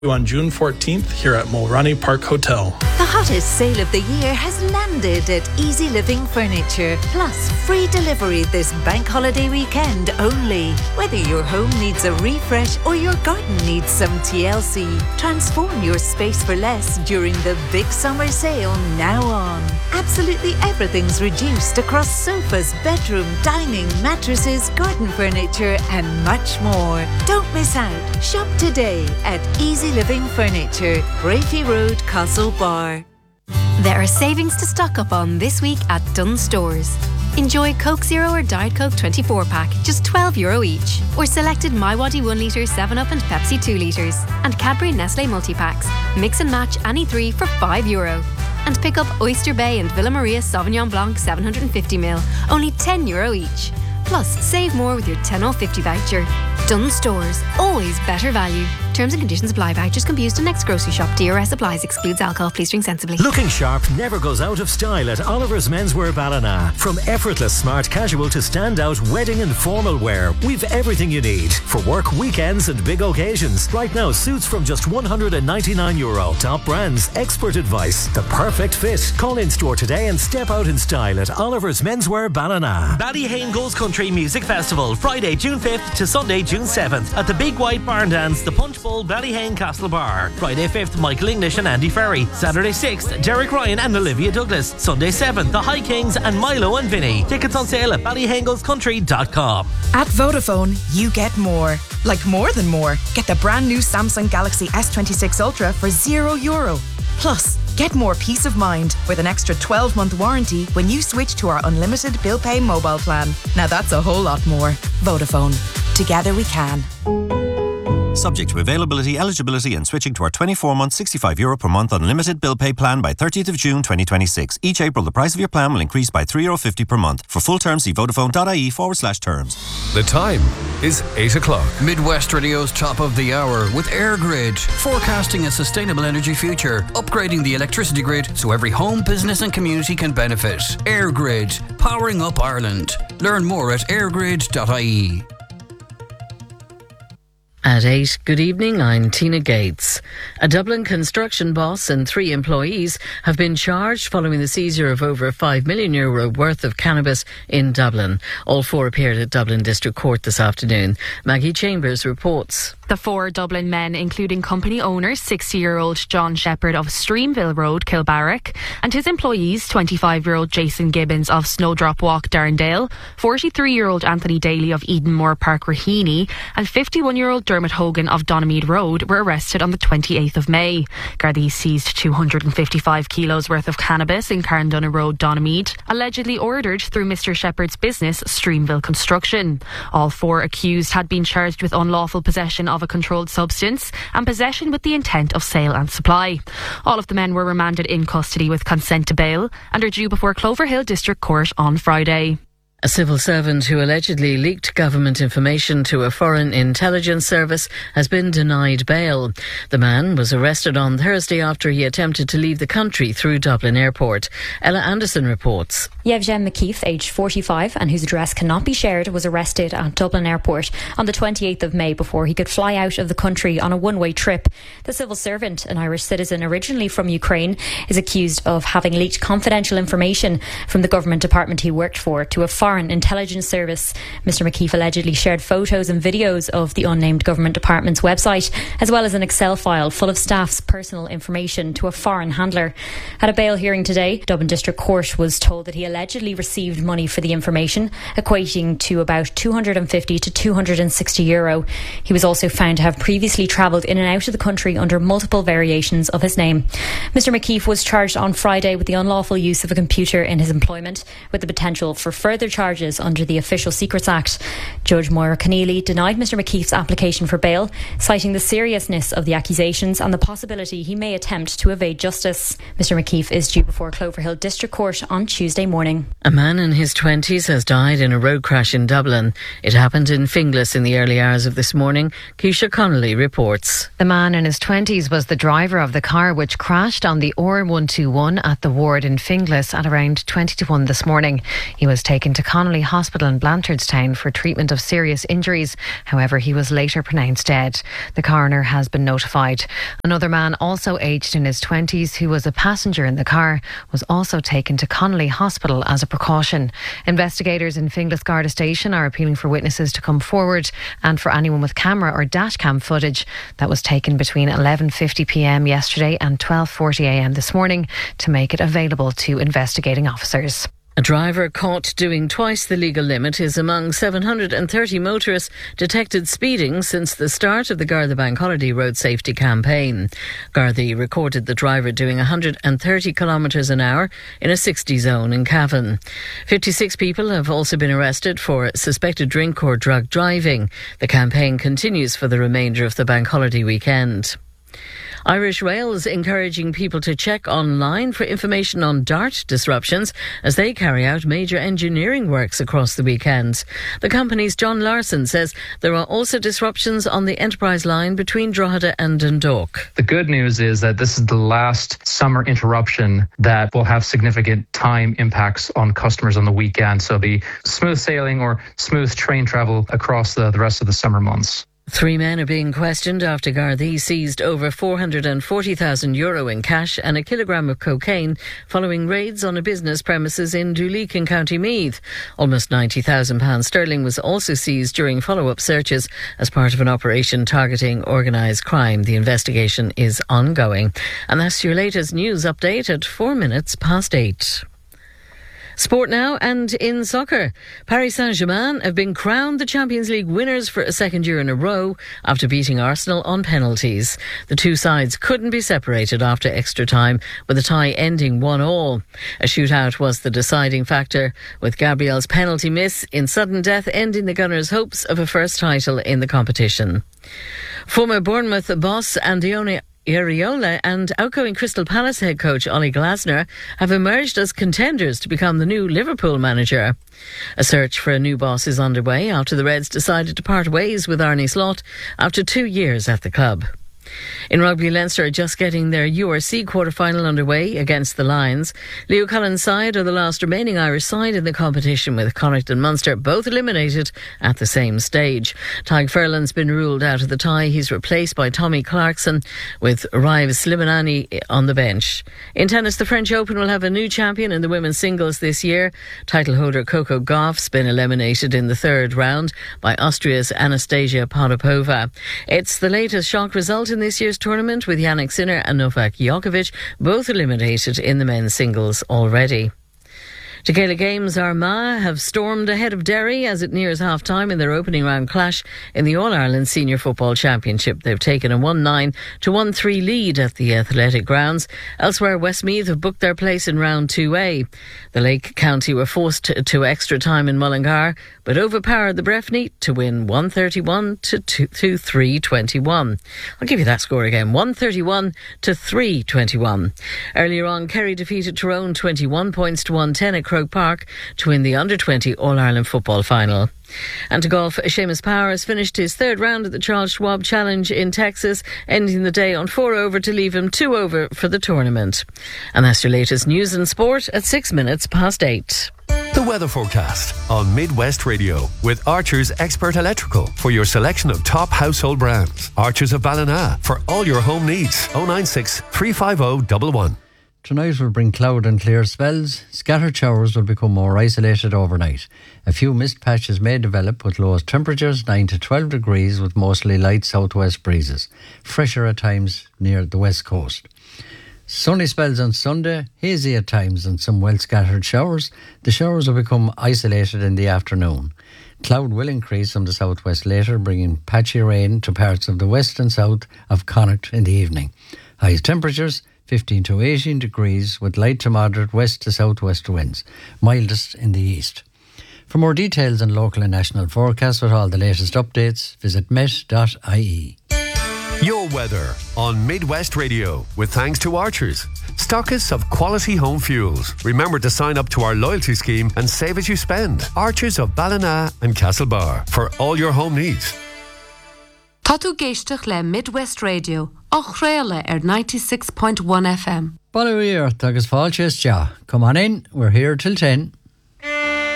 On June 14th here at Mulroney Park Hotel. The hottest sale of the year has landed at Easy Living Furniture. Plus, free delivery this bank holiday weekend only. Whether your home needs a refresh or your garden needs some TLC, transform your space for less during the big summer sale now on. Absolutely everything's reduced across sofas, bedroom, dining, mattresses, garden furniture and much more. Don't miss out. Shop today at Easy Living Furniture, Brafey Road, Castlebar. There are savings to stock up on this week at Dunnes Stores. Enjoy Coke Zero or Diet Coke 24-pack, just €12 each. Or selected MiWadi 1 litre, 7up and Pepsi 2 litres. And Cadbury Nestle multi-packs. Mix and match any 3 for €5. And pick up Oyster Bay and Villa Maria Sauvignon Blanc 750ml, only €10 each. Plus, save more with your 10 off 50 voucher. Dunnes Stores, always better value. Terms and conditions apply. Vouchers can be used to next grocery shop. DRS applies. Excludes alcohol. Please drink sensibly. Looking sharp never goes out of style at Oliver's Menswear Ballina. From effortless smart casual to standout wedding and formal wear, we've everything you need for work, weekends and big occasions. Right now, suits from just €199. Top brands, expert advice, the perfect fit. Call in store today and step out in style at Oliver's Menswear Ballina. Ballyhane Goes Country Music Festival, Friday, June 5th to Sunday, June 7th at the Big White Barn Dance, the Punch Bowl, Ballyhane Castle Bar. Friday 5th, Michael English and Andy Ferry. Saturday 6th, Derek Ryan and Olivia Douglas. Sunday 7th, the High Kings and Milo and Vinny. Tickets on sale at ballyhanegoescountry.com. At Vodafone, you get more. Like more than more. Get the brand new Samsung Galaxy S26 Ultra for €0. Plus, get more peace of mind with an extra 12-month warranty when you switch to our unlimited bill pay mobile plan. Now that's a whole lot more. Vodafone. Together we can. Subject to availability, eligibility and switching to our 24-month €65 per month unlimited bill pay plan by 30th of June 2026. Each April the price of your plan will increase by €3.50 per month. For full terms see vodafone.ie/terms. The time is 8 o'clock. Midwest Radio's top of the hour with AirGrid. Forecasting a sustainable energy future. Upgrading the electricity grid so every home, business and community can benefit. AirGrid. Powering up Ireland. Learn more at airgrid.ie. At 8, good evening, I'm Tina Gates. A Dublin construction boss and 3 employees have been charged following the seizure of over €5 million worth of cannabis in Dublin. All 4 appeared at Dublin District Court this afternoon. Maggie Chambers reports. The 4 Dublin men, including company owner 60-year-old John Shepherd of Streamville Road, Kilbarrack, and his employees 25-year-old Jason Gibbons of Snowdrop Walk, Darndale, 43-year-old Anthony Daly of Edenmore Park, Raheny, and 51-year-old Dermot Hogan of Donamead Road were arrested on the 28th of May. Gardaí seized 255 kilos worth of cannabis in Carndonagh Road, Donamead, allegedly ordered through Mr Shepherd's business, Streamville Construction. All 4 accused had been charged with unlawful possession of a controlled substance and possession with the intent of sale and supply. All of the men were remanded in custody with consent to bail and are due before Cloverhill District Court on Friday. A civil servant who allegedly leaked government information to a foreign intelligence service has been denied bail. The man was arrested on Thursday after he attempted to leave the country through Dublin Airport. Ella Anderson reports. Yevgen McKeith, aged 45 and whose address cannot be shared, was arrested at Dublin Airport on the 28th of May before he could fly out of the country on a one-way trip. The civil servant, an Irish citizen originally from Ukraine, is accused of having leaked confidential information from the government department he worked for to a foreign intelligence service. Mr McKeith allegedly shared photos and videos of the unnamed government department's website, as well as an Excel file full of staff's personal information to a foreign handler. At a bail hearing today, Dublin District Court was told that he allegedly received money for the information, equating to about €250 to €260. He was also found to have previously travelled in and out of the country under multiple variations of his name. Mr McKeith was charged on Friday with the unlawful use of a computer in his employment, with the potential for further charges under the Official Secrets Act. Judge Moira Keneally denied Mr McKeith's application for bail, citing the seriousness of the accusations and the possibility he may attempt to evade justice. Mr McKeith is due before Cloverhill District Court on Tuesday morning. A man in his 20s has died in a road crash in Dublin. It happened in Finglas in the early hours of this morning. Keisha Connolly reports. The man in his 20s was the driver of the car which crashed on the R121 at the ward in Finglas at around 20 to 1 this morning. He was taken to Connolly Hospital in Blanchardstown for treatment of serious injuries. However, he was later pronounced dead. The coroner has been notified. Another man, also aged in his 20s, who was a passenger in the car, was also taken to Connolly Hospital as a precaution. Investigators in Finglas Garda Station are appealing for witnesses to come forward and for anyone with camera or dashcam footage that was taken between 11:50pm yesterday and 12:40am this morning to make it available to investigating officers. A driver caught doing twice the legal limit is among 730 motorists detected speeding since the start of the Garda Bank Holiday Road Safety Campaign. Gardaí recorded the driver doing 130 kilometres an hour in a 60 zone in Cavan. 56 people have also been arrested for suspected drink or drug driving. The campaign continues for the remainder of the Bank Holiday weekend. Irish Rail is encouraging people to check online for information on DART disruptions as they carry out major engineering works across the weekend. The company's John Larson says there are also disruptions on the Enterprise line between Drogheda and Dundalk. The good news is that this is the last summer interruption that will have significant time impacts on customers on the weekend. So the smooth sailing or smooth train travel across the rest of the summer months. 3 men are being questioned after Gardaí seized over €440,000 in cash and a kilogram of cocaine following raids on a business premises in Duleek in County Meath. Almost £90,000 sterling was also seized during follow-up searches as part of an operation targeting organised crime. The investigation is ongoing. And that's your latest news update at 8:04. Sport now, and in soccer, Paris Saint-Germain have been crowned the Champions League winners for a second year in a row after beating Arsenal on penalties. The two sides couldn't be separated after extra time, with the tie ending 1-1. A shootout was the deciding factor, with Gabriel's penalty miss in sudden death ending the Gunners' hopes of a first title in the competition. Former Bournemouth boss Andoni Iraola and outgoing Crystal Palace head coach Ole Glasner have emerged as contenders to become the new Liverpool manager. A search for a new boss is underway after the Reds decided to part ways with Arne Slot after 2 years at the club. In rugby, Leinster are just getting their URC quarter-final underway against the Lions. Leo Cullen's side are the last remaining Irish side in the competition, with Connacht and Munster both eliminated at the same stage. Tadhg Furlan's been ruled out of the tie. He's replaced by Tommy Clarkson, with Rives Slimani on the bench. In tennis, the French Open will have a new champion in the women's singles this year. Title holder Coco Gauff's been eliminated in the third round by Austria's Anastasia Potapova. It's the latest shock result in this year's tournament, with Jannik Sinner and Novak Djokovic both eliminated in the men's singles already. To Gaelic Games, Armagh have stormed ahead of Derry as it nears half-time in their opening round clash in the All-Ireland Senior Football Championship. They've taken a 1-9 to 1-3 lead at the Athletic Grounds. Elsewhere, Westmeath have booked their place in round 2A. The Lake County were forced to extra time in Mullingar, but overpowered the Breffni to win 131 to 321. I'll give you that score again, 131 to 321. Earlier on, Kerry defeated Tyrone 21 points to 110 at Croke Park to win the Under-20 All-Ireland football final. And to golf, Seamus Power has finished his third round at the Charles Schwab Challenge in Texas, ending the day on 4 over to leave him 2 over for the tournament. And that's your latest news and sport at 8:06. The weather forecast on Midwest Radio with Archer's Expert Electrical for your selection of top household brands. Archer's of Ballina for all your home needs. 096 350 111. Tonight will bring cloud and clear spells. Scattered showers will become more isolated overnight. A few mist patches may develop with lowest temperatures 9 to 12 degrees with mostly light southwest breezes. Fresher at times near the west coast. Sunny spells on Sunday, hazy at times and some well-scattered showers. The showers will become isolated in the afternoon. Cloud will increase from the southwest later, bringing patchy rain to parts of the west and south of Connacht in the evening. Highest temperatures 15 to 18 degrees with light to moderate west to southwest winds, mildest in the east. For more details on local and national forecasts with all the latest updates, visit met.ie. Your weather on Midwest Radio with thanks to Archers, stockists of quality home fuels. Remember to sign up to our loyalty scheme and save as you spend. Archers of Ballina and Castlebar for all your home needs. Tá tú géisteach le Midwest Radio, á chréile 96.1 FM. Ballawíart agus fáilte is ja. Come on in, we're here till 10.